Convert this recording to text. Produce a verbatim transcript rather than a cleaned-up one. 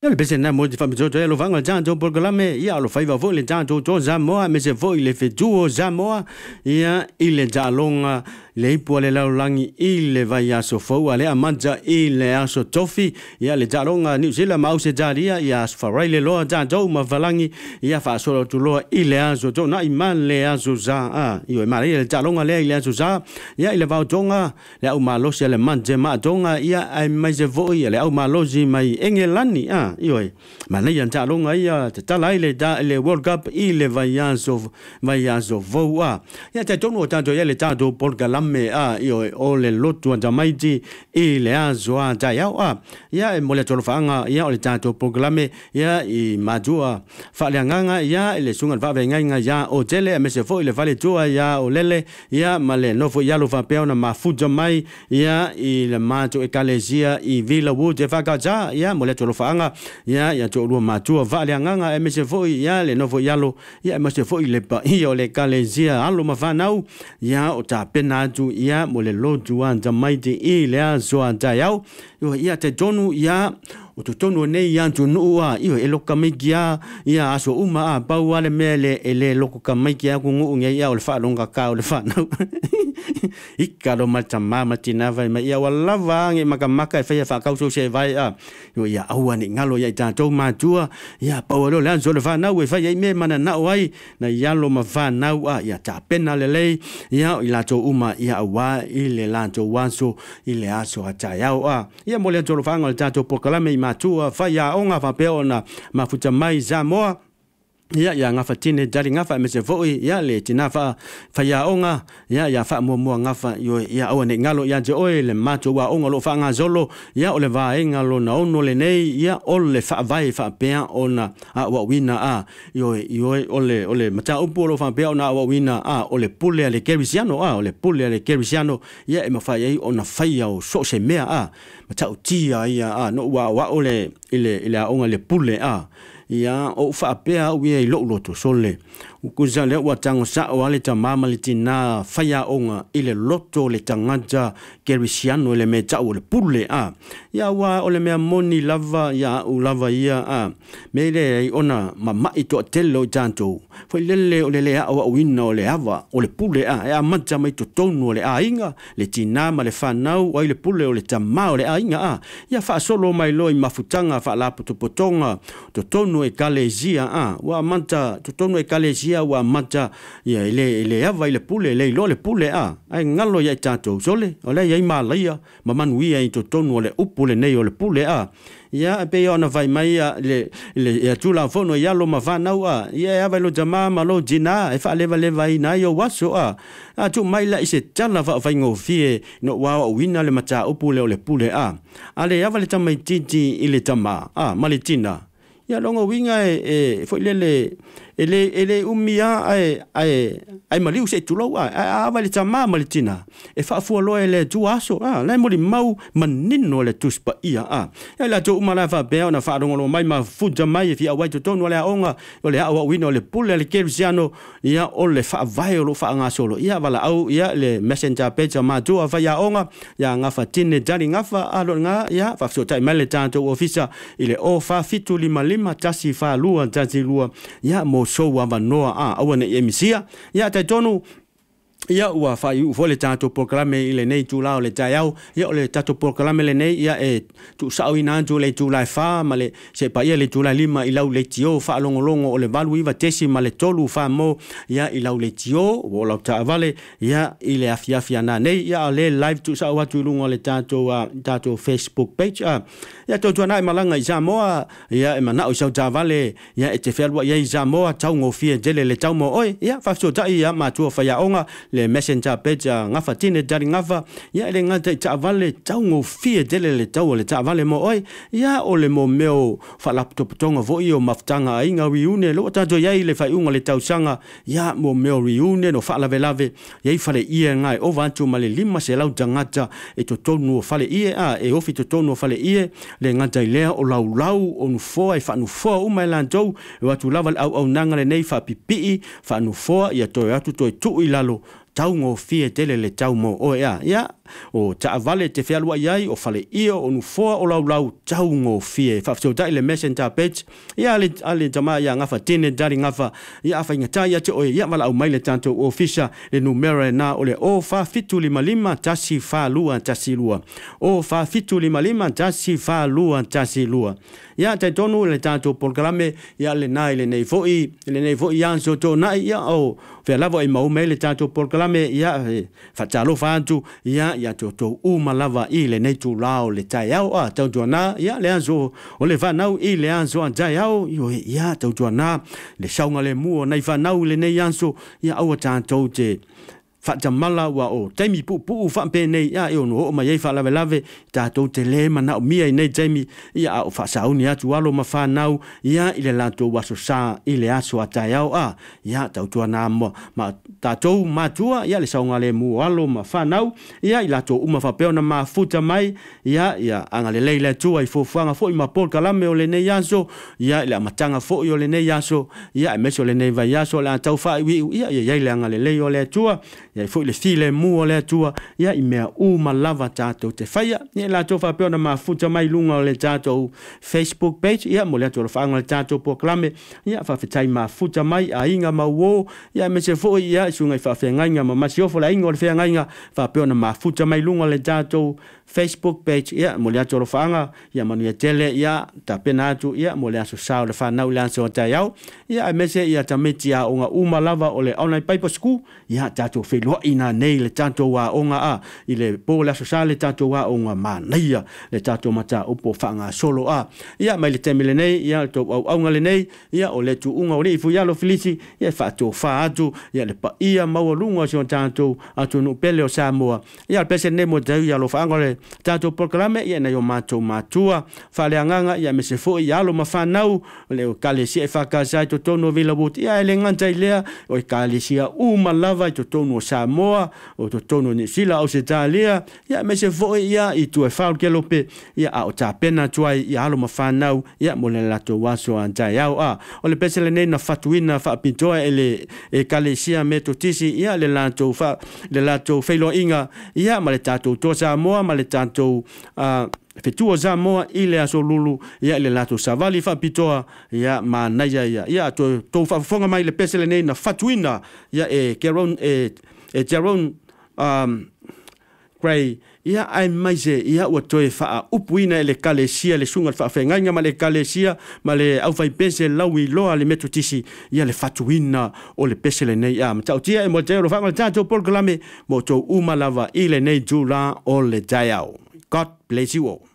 le pese na mo fa mzo lo vanga janjo programe ia lo faiva vo le janjo jo Samoa me se vo ile fe duo Samoa ia ile jalonga le ipo le laulangi ile vai aso fo ale amanja ile aso tofi ia le jalonga New Zealand mau se jaria ia farai le lo janjo ma valangi ia fa solo tu lo ile aso jo na iman le aso za a io ma le jalonga le ile aso za ia ile va jonga le au malo se le manje ma jonga ia ai mai se vo ia le au malo zi mai engelani a ioi mana ia jalonga ia te tala ile da le World Cup ile vai aso vai aso vo a ia te tono tanto ia le tanto porga me a io o le lotu a maiti i le azo a tai au a ia e mole tolo fanga ia o le tanto programe ia i majua fa le nganga ia le sunga va venga ia o tele me se foi le vale tua ia o lele ia male no foi ia lo fa pe na mafuja mai ia i le mato e kalesia i Villa Wood e fa gaja ia mole tolo fanga ia ia to lo majua va le nganga e me se foi ia le no foi ia lo ia me se foi le pa io le kalesia alo ma fa nau ia o ta pena tu ia mo le lotu anta maiti i le aso anta iau io ia te tonu ia o to tonu nei ia tu nua io e loka mikia ia aso uma a pau ale mele ele loko ka mikia ku ngu nge ia o le fa longa ka o le fa no ikaro mata mama tinava ma ia wala vange maka maka e fa fa ka so se vai a io ia au ani ngalo ia ta to ma tua ia pau lo le so le fa na we fa ia me mana na wai na ia lo ma fa na a ia ta pena le le ia i la to uma ia wa i le la to wanso i le aso ata ia a ia mo le to lo fa ngol ta to pokalame matua fa ia onga fa pe ona mafuta mai Samoa ia ia ngafa tine jari ngafa me se foi ia le tinafa fa ia onga ia ia fa mo mo ngafa yo ia o ne ngalo ia je oi le mato wa onga lo fa nga zolo ia o le va ngalo na ono le nei ia o le fa vai fa pe ona a wa wina a yo yo o le o le mata upo lo fa pe ona wa wina a o le pule le kerisiano a o le pule le kerisiano ia e ma fa ia ona fa ia o so se mea a mata o tia ia a no wa wa o le ile ile onga le pule a ia o fa pea wi e lo lo to sole ku za le wa tango sa o ale ta mama le tina faya onga ile loto le tangata kerisiano le meta o le pule a ia wa o le mea moni lava ia u lava ia a me le ona mama i to telo tanto foi lele o le le o wina o le ava o le pule a ia mata mai to tonu le a inga le tina ma le fanau o le pule o le tama o le a inga a ia fa solo mai lo i mafutanga fa la potopotonga to tonu e kalesia a wa manta to tonu e kalesia wa mata ia ile ile ava ile pule le lo le pule a ai ngalo ia tato sole ole ia malaia maman wi ai to tonu le upule nei o le pule a ia pe ona vai mai le le ia tula fono ia lo mavana wa ia ava lo jama ma lo jina e fa leva leva ina yo waso a a tu mai la ise tala va vai ngo fie no wa wina le mata upule o le pule a ale ava le tamai titi ile tama a malitina ia longa winga e foi lele ele ele umia ai ai ai maliu se tulo a a vale tama malitina e fa fu lo ele tu aso a la moli mau manino le tuspa ia a ia la tu mala fa be ona fa rongo mai ma fuja mai fi a wai to tonu le onga o le a wino le pule le kersiano ia o le fa vai lo fa nga solo ia vala au ia le messenger page ma tu fa ia onga ia nga fa tine jani nga fa a lo nga ia fa so tai mele tanto ofisa ile o fa fitu lima lima tasi fa lua tasi lua ia mo so wa manoa a awana emisia ya te tonu ia ua fai u fole tato programe ile nei tu lao le taiau ia le tato programe le nei ia e tu sau ina tu le tu lai fa male se pa ia le tu lai lima i lau le tio fa longo longo o le valu iva tesi male tolu fa mo ia i lau le tio o lau ta vale ia ile afia afia na nei ia le live tu sau atu lungo le tato uh, tato Facebook page a uh. ia to tu nai malanga i Samoa ia e mana o sau ta vale ia e te felwa ia i Samoa tau ngofie jele le tau mo oi ia fa so ta ia ma tu fa ia onga le messenger page ngafa tine dari ngafa ia le ngata ta vale tau ngo fie dele le tau le ta vale mo oi ia o le mo meo fa laptop tonga vo io maftanga inga riune lo ta jo ia le fa unga le tau sanga ia mo meo riune no fa lave lave ia fa le ia ngai o vantu male lima se lau tangata e to tonu fa le ia a e ofi to tonu fa le ia le ngata le o lau lau on fo ai fa no fo o mai lanto wa tu lava au au nanga le nei fa pipi fa no fo ia to atu to tu ilalo tau ngo fie tele le tau mo o ia ia o ta vale te fea lua iai o fale ia o nufoa o lau lau tau ngō fie whafsau tai le messenger page ia ale ale tama ia ngafa tine dari ngafa ia awha inga tai ate o ia mala au maile tanto o fisha le numero na o le o fa fitu lima lima tasi fa lua tasi lua o fa fitu lima lima tasi fa lua tasi lua ia tai tonu le tanto programe ia le nai le nei foi le nei foi ia so to nai ia o fe lava i mau mele tanto programe ia fa talo fantu ia ia to to u malava i le nei tu lao le tai au a tau tuana ia le anzo o le vanau i le anzo an tai au io ia tau tuana le saunga le muo nei vanau le nei anzo ia au tanto te fa jamala wa o taimi pu pu fa pe nei ia e ono o mai fa lave lave ta to te le mana o mia nei taimi ia o fa sauni atu alo ma fa nau ia ile la to waso sa ile aso ataiao a ia ta to na mo ma ta to ma tua ia le saunga le mu alo ma fa nau ia ila to uma fa pe ona ma futa mai ia ia anga le leile tu ai fo fanga fo i ma pol kalame o le nei aso ia ile matanga fo o le nei aso ia me so le nei vai aso la tau fa ia ia ile anga le le o le tua ia foi le file mu o le tua ia i mea u malava tato te faia ia la tofa pe ona mafuta mai lunga o le tato Facebook page ia mo le ato fanga le tato proclame ia fa fetai mafuta mai a inga mawo ia me se foi ia sunga fa fenga ma masiofo la inga o le fenga fa pe ona mafuta mai lunga o le tato Facebook page ia mo le ato fanga ia manu ia tele ia ta penatu ia mo le aso sa o le fa na le aso taiao ia me se ia tametia o nga u malava o le online paper school ia tato fe lo ina nei le tanto wa onga a i le po la sociale tanto wa onga manaia le tanto mata upo fanga solo a ia mai le temele nei ia to au au ngale nei ia o le tu unga o le fu ia lo filisi ia fa to fa atu ia le pa ia mau lunga so tanto atu no pele o Samoa ia pese ne mo dai ia lo fanga le tanto proclame ia na yo mato matua fa le nganga ia me se fo ia lo mafanau le kale si fa ka sai to tono vila bot ia le nganta ilea o kale si u malava to tono Samoa o to tono ni sila o se talia ia me se fo ia i tu e fa ke lope ia a o ta pena tuai ia lo mafanau ia mo le lato waso antai au a o le pese le nei na fatuina fa pintoa ele e kale si me to tisi ia le lato fa le lato felo inga ia ma le tato to Samoa ma le tato a fetua Samoa ile aso lulu ia le lato savali fa pitoa ia ma naia ia ia to to fa fonga mai le pese le nei na fatuina ia e keron e e Jaron um Gray ia ai mai se ia o toe fa upuina le kalesia le sunga fa fenga ma le kalesia ma le au fai pese lawi loa le metotisi ia le fatuina o le pese le nei am tautia e mo te ro fa ma tato por glame mo to uma lava ile nei jula o le daiao. God bless you all.